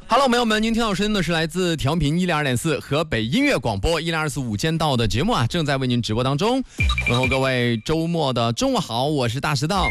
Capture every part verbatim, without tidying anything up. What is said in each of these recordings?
Hello， 朋友们，您听到声音的是来自调频一零二点四河北音乐广播一零二四午间到的节目啊，正在为您直播当中。问候各位周末的中午好，我是大石道。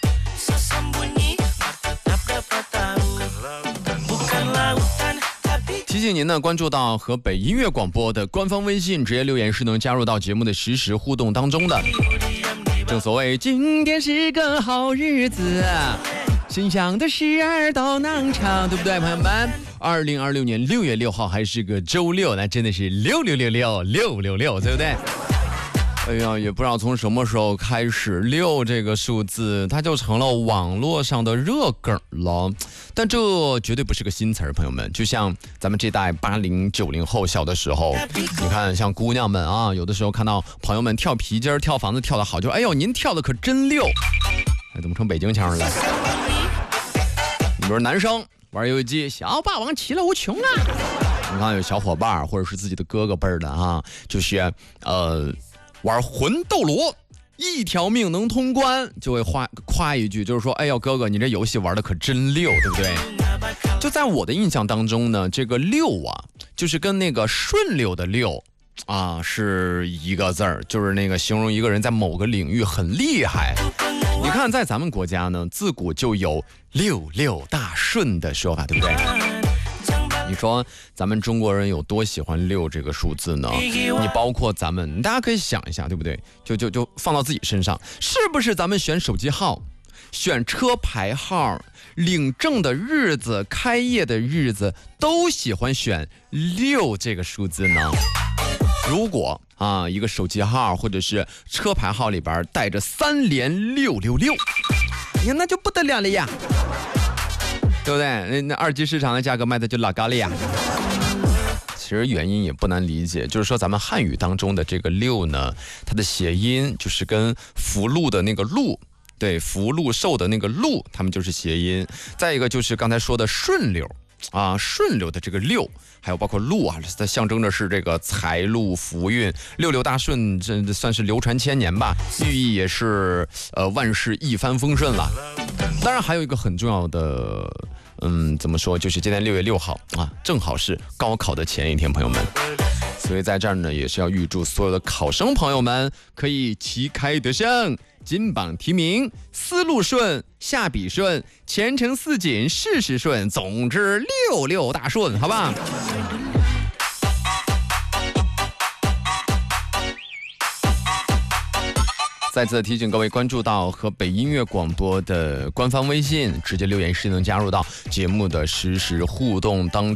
提醒您呢，关注到河北音乐广播的官方微信，直接留言是能加入到节目的实时互动当中的。正所谓今天是个好日子，心想的事儿都能成，对不对，朋友们？二零二六年六月六号还是个周六，那真的是六六六六六六六，对不对？哎呀，也不知道从什么时候开始，六这个数字它就成了网络上的热梗了。但这绝对不是个新词儿，朋友们。就像咱们这代八零九零后小的时候，你看像姑娘们啊，有的时候看到朋友们跳皮筋、跳房子跳得好，就哎呦，您跳的可真溜。哎，怎么成北京腔了？你比如男生玩游戏机，小霸王其乐无穷啊。你看有小伙伴或者是自己的哥哥辈儿的啊，就是呃。玩魂斗罗一条命能通关，就会夸夸一句，就是说哎呦哥哥你这游戏玩的可真溜，对不对？就在我的印象当中呢，这个溜啊就是跟那个顺溜的溜啊是一个字儿，就是那个形容一个人在某个领域很厉害。你看在咱们国家呢，自古就有六六大顺的说法，对不对？你说咱们中国人有多喜欢六这个数字呢？你包括咱们，大家可以想一下，对不对？就就就放到自己身上，是不是咱们选手机号、选车牌号、领证的日子、开业的日子，都喜欢选六这个数字呢？如果啊，一个手机号或者是车牌号里边带着三连六六六，哎呀，那就不得了了呀！对不对？那那二级市场的价格卖的就老高了呀。其实原因也不难理解，就是说咱们汉语当中的这个六呢，它的谐音就是跟福禄的那个禄，对，福禄寿的那个禄，它们就是谐音。再一个就是刚才说的顺溜啊，顺溜的这个六，还有包括禄啊，它象征着是这个财路福运，六六大顺，这算是流传千年吧，寓意也是呃万事一帆风顺了。当然还有一个很重要的，嗯，怎么说，就是今天六月六号啊，正好是高考的前一天，朋友们。所以在这儿呢，也是要预祝所有的考生朋友们可以旗开得胜，金榜题名，思路顺，下笔顺，前程似锦，事事顺，总之六六大顺，好吧？再次提醒各位关注到河北音乐广播的官方微信，直接留言是能加入到节目的实时互动当中。